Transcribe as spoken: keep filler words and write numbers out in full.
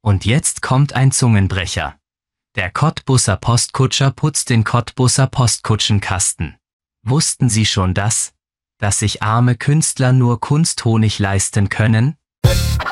Und jetzt kommt ein Zungenbrecher. Der Cottbuser Postkutscher putzt den Cottbuser Postkutschenkasten. Wussten Sie schon das? Dass sich arme Künstler nur Kunsthonig leisten können?